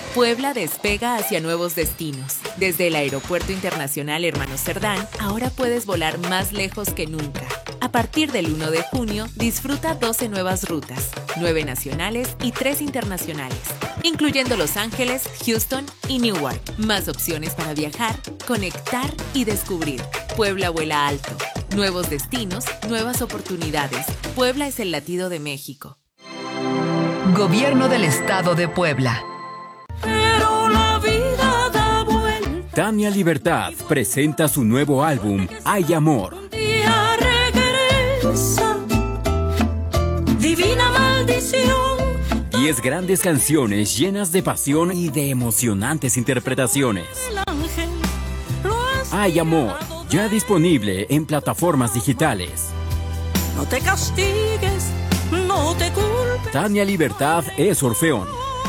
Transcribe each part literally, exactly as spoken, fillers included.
Puebla despega hacia nuevos destinos. Desde el Aeropuerto Internacional Hermanos Cerdán, ahora puedes volar más lejos que nunca. A partir del uno de junio, disfruta doce nuevas rutas, nueve nacionales y tres internacionales, incluyendo Los Ángeles, Houston y Newark. Más opciones para viajar, conectar y descubrir. Puebla vuela alto. Nuevos destinos, nuevas oportunidades. Puebla es el latido de México. Gobierno del Estado de Puebla. Pero la vida da vuelta. Tania Libertad presenta su nuevo álbum, Hay Amor. Día regresa, divina maldición. Diez grandes canciones llenas de pasión y de emocionantes interpretaciones. El ángel lo ha Hay Amor, ya disponible en plataformas digitales. No te castigues, no te culpes. Tania Libertad es Orfeón.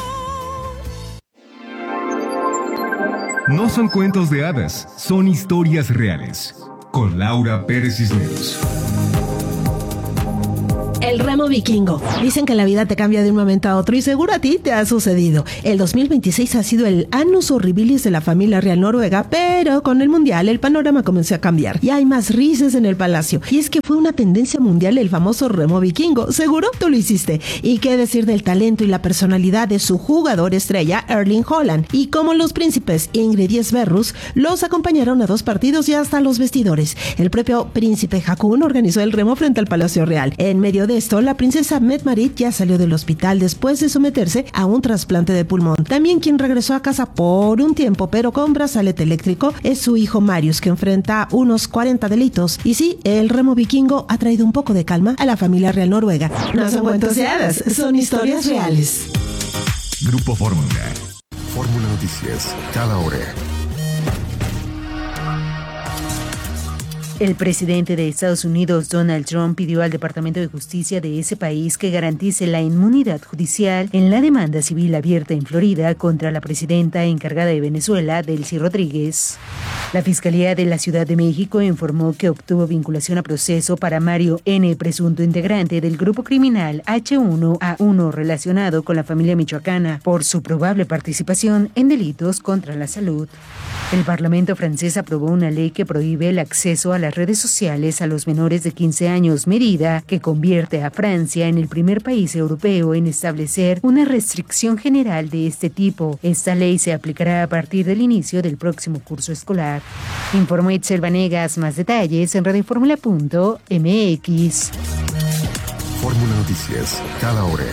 No son cuentos de hadas, son historias reales. Con Laura Pérez Cisneros. El remo vikingo. Dicen que la vida te cambia de un momento a otro y seguro a ti te ha sucedido. El dos mil veintiséis ha sido el annus horribilis de la familia real noruega, pero con el mundial el panorama comenzó a cambiar y hay más risas en el palacio. Y es que fue una tendencia mundial el famoso remo vikingo. Seguro tú lo hiciste. Y qué decir del talento y la personalidad de su jugador estrella, Erling Haaland. Y como los príncipes Ingrid y Sverrus los acompañaron a dos partidos y hasta los vestidores. El propio príncipe Haakon organizó el remo frente al Palacio Real. En medio de esto, la princesa Mette-Marit ya salió del hospital después de someterse a un trasplante de pulmón. También quien regresó a casa por un tiempo, pero con brazalete eléctrico, es su hijo Marius, que enfrenta unos cuarenta delitos. Y sí, el remo vikingo ha traído un poco de calma a la familia real noruega. No son cuentos de hadas, son historias reales. Grupo Fórmula. Fórmula Noticias, cada hora. El presidente de Estados Unidos, Donald Trump, pidió al Departamento de Justicia de ese país que garantice la inmunidad judicial en la demanda civil abierta en Florida contra la presidenta encargada de Venezuela, Delcy Rodríguez. La Fiscalía de la Ciudad de México informó que obtuvo vinculación a proceso para Mario N., presunto integrante del grupo criminal H uno A uno relacionado con la familia michoacana, por su probable participación en delitos contra la salud. El Parlamento francés aprobó una ley que prohíbe el acceso a las redes sociales a los menores de quince años, medida que convierte a Francia en el primer país europeo en establecer una restricción general de este tipo. Esta ley se aplicará a partir del inicio del próximo curso escolar. Informó Itzel Vanegas. Más detalles en radioformula punto m x. Fórmula Noticias, cada hora.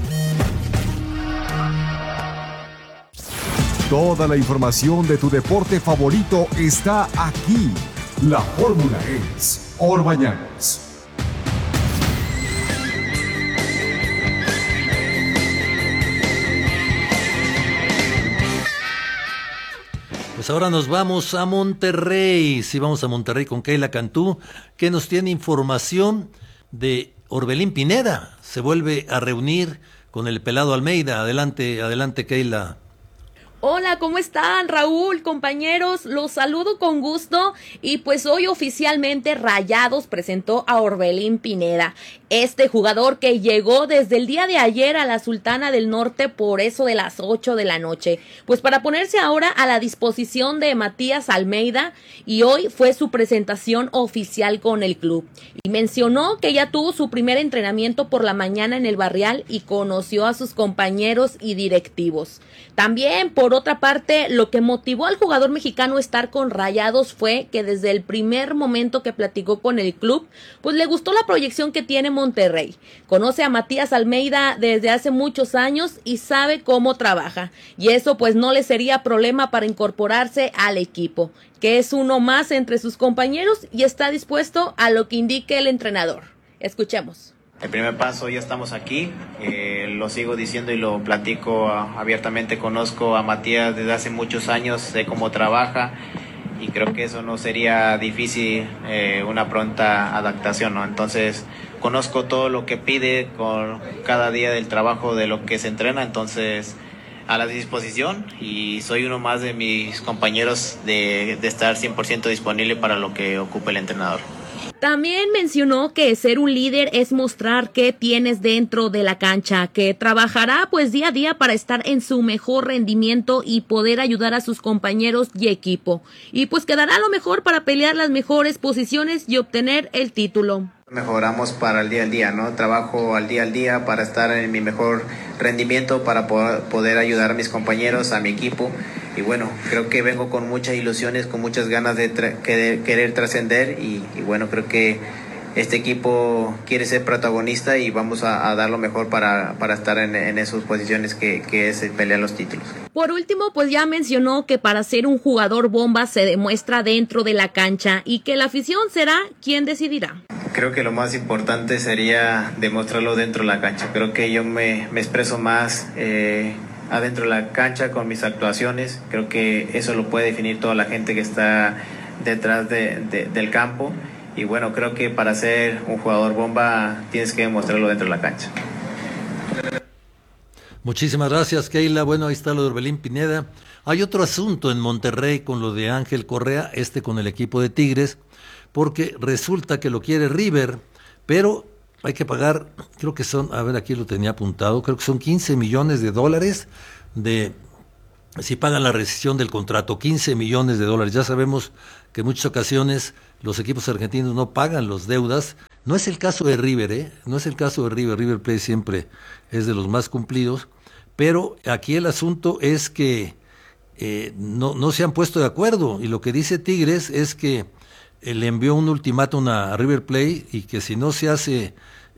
Toda la información de tu deporte favorito está aquí. La fórmula es Orbañanos. Pues ahora nos vamos a Monterrey. Sí, vamos a Monterrey con Keila Cantú, que nos tiene información de Orbelín Pineda. Se vuelve a reunir con el pelado Almeida. Adelante, adelante, Keila. Hola, ¿cómo están, Raúl, compañeros? Los saludo con gusto y pues hoy oficialmente Rayados presentó a Orbelín Pineda, este jugador que llegó desde el día de ayer a la Sultana del Norte por eso de las ocho de la noche, pues para ponerse ahora a la disposición de Matías Almeida, y hoy fue su presentación oficial con el club. Y mencionó que ya tuvo su primer entrenamiento por la mañana en el Barrial y conoció a sus compañeros y directivos. También, por otra parte, lo que motivó al jugador mexicano a estar con Rayados fue que desde el primer momento que platicó con el club, pues le gustó la proyección que tiene Monterrey. Conoce a Matías Almeida desde hace muchos años y sabe cómo trabaja. Y eso pues no le sería problema para incorporarse al equipo, que es uno más entre sus compañeros y está dispuesto a lo que indique el entrenador. Escuchemos. El primer paso, ya estamos aquí, eh, lo sigo diciendo y lo platico uh, abiertamente. Conozco a Matías desde hace muchos años, sé cómo trabaja y creo que eso no sería difícil, eh, una pronta adaptación, ¿no? Entonces conozco todo lo que pide con cada día del trabajo, de lo que se entrena, entonces a la disposición, y soy uno más de mis compañeros de, de estar cien por ciento disponible para lo que ocupe el entrenador. También mencionó que ser un líder es mostrar qué tienes dentro de la cancha, que trabajará pues día a día para estar en su mejor rendimiento y poder ayudar a sus compañeros y equipo. Y pues quedará lo mejor para pelear las mejores posiciones y obtener el título. Mejoramos para el día al día, ¿no? Trabajo al día al día para estar en mi mejor rendimiento, para poder ayudar a mis compañeros, a mi equipo. Y bueno, creo que vengo con muchas ilusiones, con muchas ganas de tra- querer, querer trascender y, y bueno, creo que este equipo quiere ser protagonista y vamos a, a dar lo mejor para, para estar en, en esas posiciones que, que es pelear los títulos. Por último, pues ya mencionó que para ser un jugador bomba se demuestra dentro de la cancha y que la afición será quien decidirá. Creo que lo más importante sería demostrarlo dentro de la cancha. Creo que yo me, me expreso más eh, adentro de la cancha con mis actuaciones. Creo que eso lo puede definir toda la gente que está detrás de, de, del campo. Y bueno, creo que para ser un jugador bomba tienes que demostrarlo dentro de la cancha. Muchísimas gracias, Keila. Bueno, ahí está lo de Orbelín Pineda. Hay otro asunto en Monterrey con lo de Ángel Correa, este con el equipo de Tigres, porque resulta que lo quiere River, pero hay que pagar, creo que son, a ver, aquí lo tenía apuntado, creo que son quince millones de dólares de, si pagan la rescisión del contrato, quince millones de dólares. Ya sabemos que en muchas ocasiones los equipos argentinos no pagan las deudas. No es el caso de River, ¿eh? No es el caso de River. River Plate siempre es de los más cumplidos, pero aquí el asunto es que eh, no, no se han puesto de acuerdo, y lo que dice Tigres es que eh, le envió un ultimátum a River Plate y que si no se hace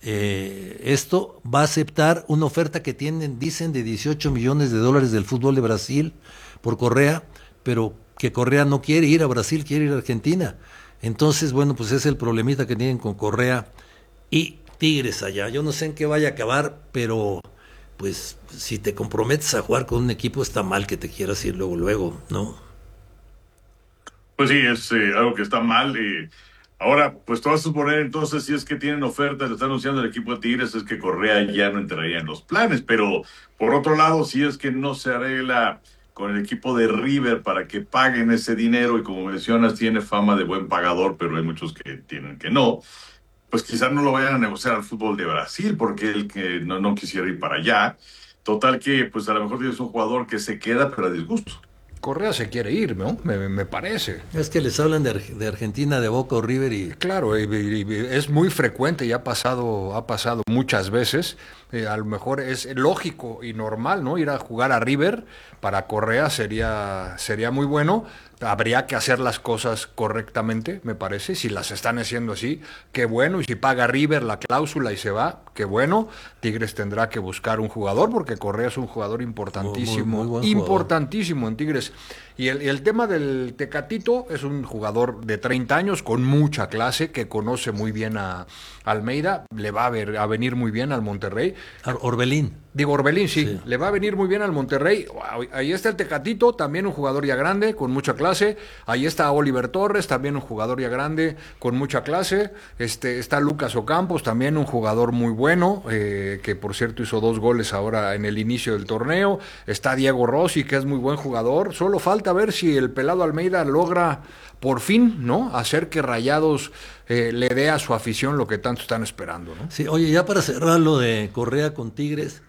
eh, esto, va a aceptar una oferta que tienen, dicen, de dieciocho millones de dólares del fútbol de Brasil por Correa, pero que Correa no quiere ir a Brasil, quiere ir a Argentina. Entonces, bueno, pues es el problemita que tienen con Correa y Tigres allá. Yo no sé en qué vaya a acabar, pero pues si te comprometes a jugar con un equipo, está mal que te quieras ir luego, luego, ¿no? Pues sí, es eh, algo que está mal. Eh. Ahora, pues tú vas a suponer entonces, si es que tienen ofertas, le está anunciando el equipo de Tigres, es que Correa ya no entraría en los planes. Pero por otro lado, si es que no se arregla con el equipo de River para que paguen ese dinero, y como mencionas, tiene fama de buen pagador, pero hay muchos que tienen que no, pues quizás no lo vayan a negociar al fútbol de Brasil, porque él que no, no quisiera ir para allá. Total que, pues a lo mejor tienes un jugador que se queda, pero a disgusto. Correa se quiere ir, ¿no? Me, me parece. Es que les hablan de, de Argentina, de Boca o River y... Claro, y, y, y es muy frecuente y ha pasado, ha pasado muchas veces. Eh, a lo mejor es lógico y normal, ¿no? Ir a jugar a River para Correa sería, sería muy bueno. Habría que hacer las cosas correctamente, me parece. Si las están haciendo así, qué bueno. Y si paga River la cláusula y se va, qué bueno. Tigres tendrá que buscar un jugador, porque Correa es un jugador importantísimo. Muy, muy, muy importantísimo jugador en Tigres. Y el, y el tema del Tecatito es un jugador de treinta años con mucha clase, que conoce muy bien a Almeida. Le va a, ver, a venir muy bien al Monterrey. Orbelín. Digo, Orbelín, sí, sí, le va a venir muy bien al Monterrey. Ahí está el Tecatito, también un jugador ya grande, con mucha clase. Ahí está Oliver Torres, también un jugador ya grande, con mucha clase. Este, está Lucas Ocampos, también un jugador muy bueno, eh, que por cierto hizo dos goles ahora en el inicio del torneo. Está Diego Rossi, que es muy buen jugador. Solo falta ver si el pelado Almeida logra por fin, ¿no?, hacer que Rayados eh, le dé a su afición lo que tanto están esperando, ¿no? Sí, oye, ya para cerrar lo de Correa con Tigres,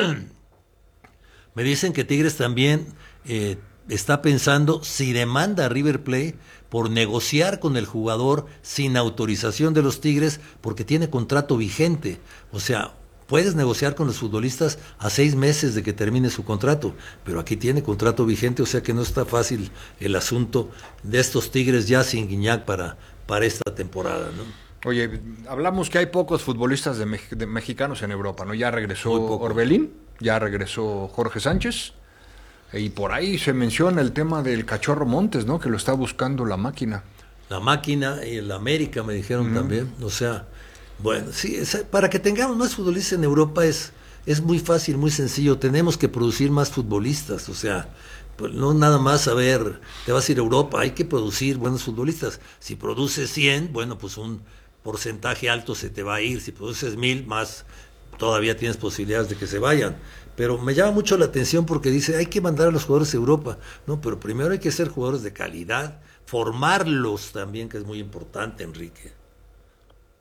me dicen que Tigres también eh, está pensando si demanda a River Plate por negociar con el jugador sin autorización de los Tigres, porque tiene contrato vigente. O sea, puedes negociar con los futbolistas a seis meses de que termine su contrato, pero aquí tiene contrato vigente, o sea que no está fácil el asunto de estos Tigres ya sin Guiñac para, para esta temporada, ¿no? Oye, hablamos que hay pocos futbolistas de, me- de mexicanos en Europa, ¿no? Ya regresó Orbelín, ya regresó Jorge Sánchez, y por ahí se menciona el tema del Cachorro Montes, ¿no?, que lo está buscando la máquina. La máquina y el América me dijeron mm. también, o sea, bueno, sí, es, para que tengamos más futbolistas en Europa es, es muy fácil, muy sencillo, tenemos que producir más futbolistas, o sea, pues no nada más, a ver, te vas a ir a Europa, hay que producir buenos futbolistas. Si produces cien, bueno, pues un porcentaje alto se te va a ir. Si produces mil, más todavía tienes posibilidades de que se vayan. Pero me llama mucho la atención porque dice, hay que mandar a los jugadores a Europa. No, pero primero hay que ser jugadores de calidad, formarlos también, que es muy importante, Enrique.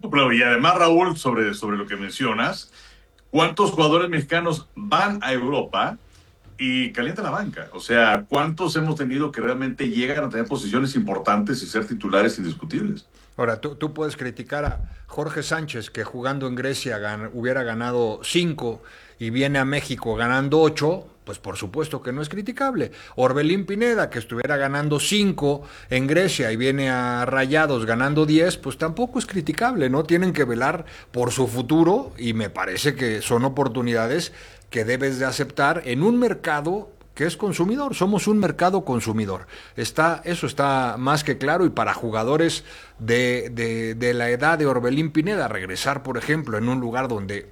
Pero, y además, Raúl, sobre, sobre lo que mencionas, ¿cuántos jugadores mexicanos van a Europa y calientan la banca? O sea, ¿cuántos hemos tenido que realmente llegan a tener posiciones importantes y ser titulares indiscutibles? Ahora, tú, tú puedes criticar a Jorge Sánchez, que jugando en Grecia gan, hubiera ganado cinco y viene a México ganando ocho, pues por supuesto que no es criticable. Orbelín Pineda, que estuviera ganando cinco en Grecia y viene a Rayados ganando diez, pues tampoco es criticable, ¿no? Tienen que velar por su futuro y me parece que son oportunidades que debes de aceptar en un mercado que es consumidor. Somos un mercado consumidor. Está, eso está más que claro, y para jugadores de, de, de la edad de Orbelín Pineda, regresar, por ejemplo, en un lugar donde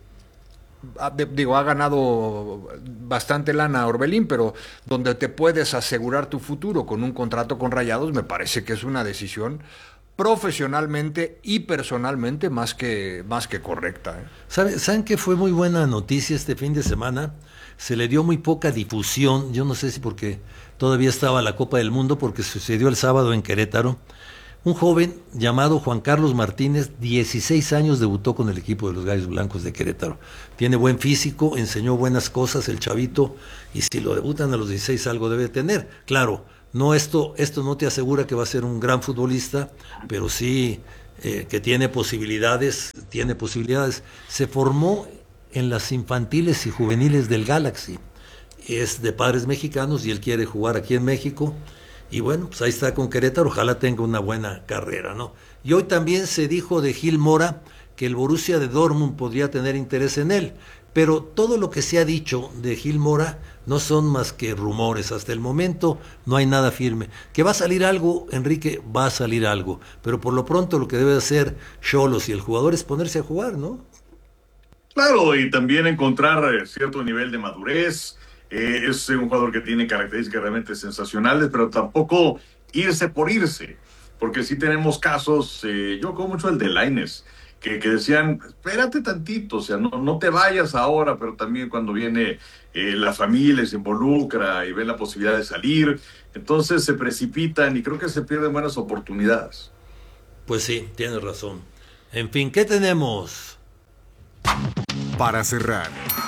de, digo, ha ganado bastante lana Orbelín, pero donde te puedes asegurar tu futuro con un contrato con Rayados, me parece que es una decisión profesionalmente y personalmente más que, más que correcta. ¿eh? ¿Sabe, ¿Saben qué fue muy buena noticia este fin de semana? Se le dio muy poca difusión, yo no sé si porque todavía estaba la Copa del Mundo, porque sucedió el sábado en Querétaro. Un joven llamado Juan Carlos Martínez, dieciséis años, debutó con el equipo de los Gallos Blancos de Querétaro. Tiene buen físico, enseñó buenas cosas el chavito, y si lo debutan a los dieciséis algo debe tener. Claro, no esto, esto no te asegura que va a ser un gran futbolista, pero sí eh, que tiene posibilidades, tiene posibilidades. Se formó en las infantiles y juveniles del Galaxy. Es de padres mexicanos y él quiere jugar aquí en México. Y bueno, pues ahí está con Querétaro, ojalá tenga una buena carrera, ¿no? Y hoy también se dijo de Gil Mora que el Borussia de Dortmund podría tener interés en él. Pero todo lo que se ha dicho de Gil Mora no son más que rumores. Hasta el momento no hay nada firme. Que va a salir algo, Enrique, va a salir algo. Pero por lo pronto lo que debe hacer Xolos y el jugador es ponerse a jugar, ¿no? Claro, y también encontrar eh, cierto nivel de madurez. Eh, es un jugador que tiene características realmente sensacionales, pero tampoco irse por irse. Porque sí tenemos casos, eh, yo como mucho el de Lainez, que, que decían, espérate tantito, o sea, no, no te vayas ahora, pero también cuando viene eh, la familia, se involucra y ven la posibilidad de salir, entonces se precipitan y creo que se pierden buenas oportunidades. Pues sí, tienes razón. En fin, ¿qué tenemos? Para cerrar,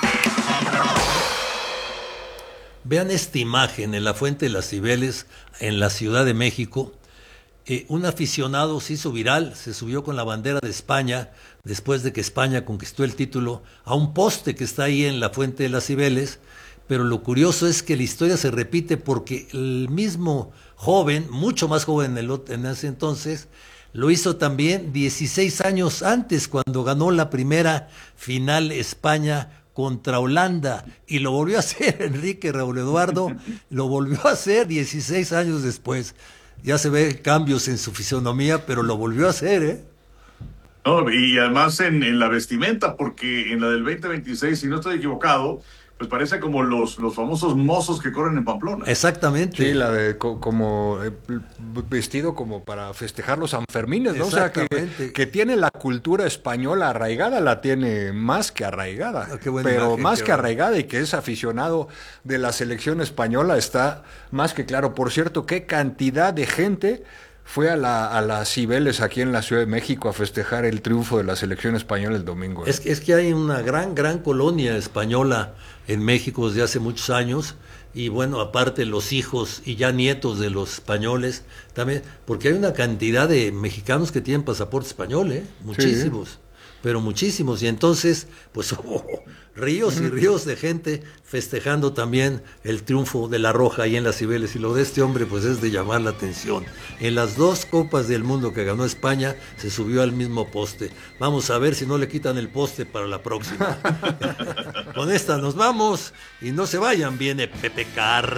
vean esta imagen en la Fuente de las Cibeles, en la Ciudad de México. Eh, un aficionado se hizo viral, se subió con la bandera de España, después de que España conquistó el título, a un poste que está ahí en la Fuente de las Cibeles. Pero lo curioso es que la historia se repite porque el mismo joven, mucho más joven en, el, en ese entonces, lo hizo también dieciséis años antes, cuando ganó la primera final España contra Holanda, y lo volvió a hacer Enrique, Raúl Eduardo, lo volvió a hacer dieciséis años después. Ya se ve cambios en su fisonomía, pero lo volvió a hacer, ¿eh? No, y además en, en la vestimenta, porque en la del veinte veintiséis, si no estoy equivocado, pues parece como los, los famosos mozos que corren en Pamplona. Exactamente. Sí, la de co como eh, vestido como para festejar los Sanfermines, ¿no? O sea, que, que tiene la cultura española arraigada, la tiene más que arraigada. Oh, qué buena pero imagen, más qué que bueno. arraigada, y que es aficionado de la selección española, está más que claro. Por cierto, qué cantidad de gente fue a la a las Cibeles aquí en la Ciudad de México a festejar el triunfo de la selección española el domingo. ¿eh? Es, es que hay una gran, gran colonia española en México desde hace muchos años, y bueno, aparte los hijos y ya nietos de los españoles también, porque hay una cantidad de mexicanos que tienen pasaporte español, ¿eh? Muchísimos. Sí. Pero muchísimos, y entonces, pues, oh, ríos y ríos de gente festejando también el triunfo de la Roja ahí en las Cibeles, y lo de este hombre, pues, es de llamar la atención. En las dos Copas del Mundo que ganó España, se subió al mismo poste. Vamos a ver si no le quitan el poste para la próxima. Con esta nos vamos, y no se vayan, viene Pepe Carr.